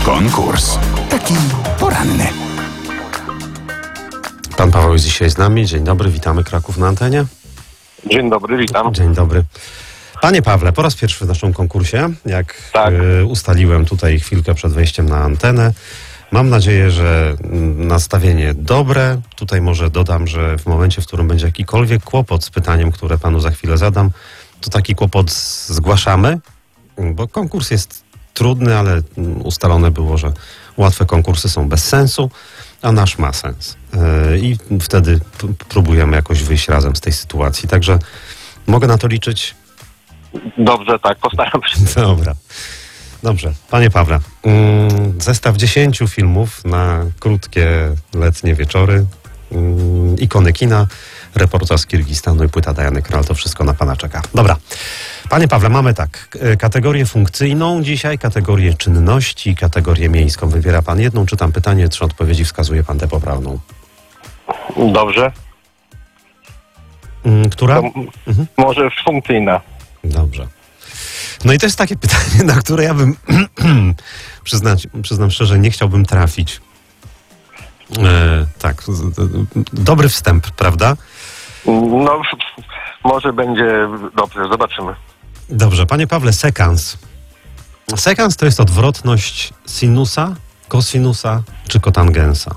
Konkurs. Taki poranny. Pan Paweł jest dzisiaj z nami. Dzień dobry, witamy Kraków na antenie. Dzień dobry, witam. Dzień dobry. Panie Pawle, po raz pierwszy w naszym konkursie, jak Tak. Ustaliłem tutaj chwilkę przed wejściem na antenę. Mam nadzieję, że nastawienie dobre. Tutaj może dodam, że w momencie, w którym będzie jakikolwiek kłopot z pytaniem, które panu za chwilę zadam, to taki kłopot zgłaszamy, bo konkurs jest trudny, ale ustalone było, że łatwe konkursy są bez sensu, a nasz ma sens. I wtedy próbujemy jakoś wyjść razem z tej sytuacji. Także mogę na to liczyć? Dobrze, tak, postaram się. Dobra. Dobrze. Panie Pawle, zestaw 10 filmów na krótkie letnie wieczory, ikony kina, reportaż z Kirgistanu i płyta Diany Krall, to wszystko na pana czeka. Dobra. Panie Pawle, mamy tak, kategorię funkcyjną dzisiaj, kategorię czynności, kategorię miejską. Wybiera pan jedną, czytam pytanie, 3 odpowiedzi, wskazuje pan tę poprawną. Dobrze. Która? To może funkcyjna. Dobrze. No i to jest takie pytanie, na które ja bym, przyznam szczerze, nie chciałbym trafić. Tak, dobry wstęp, prawda? No, może będzie dobrze, zobaczymy. Dobrze, panie Pawle, sekans. Sekans to jest odwrotność sinusa, kosinusa czy kotangensa?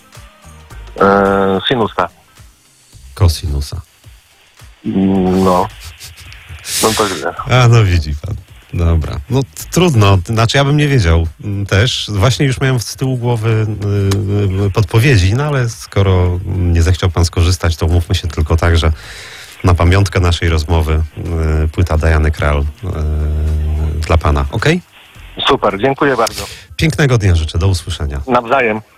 Sinusa. Kosinusa. No to źle. A, no widzi pan. Dobra. No trudno. Znaczy ja bym nie wiedział też. Właśnie już miałem z tyłu głowy podpowiedzi, no ale skoro nie zechciał pan skorzystać, to mówmy się tylko tak, że na pamiątkę naszej rozmowy płyta Diany Krall dla pana. Okej? Super, dziękuję bardzo. Pięknego dnia życzę. Do usłyszenia. Nawzajem.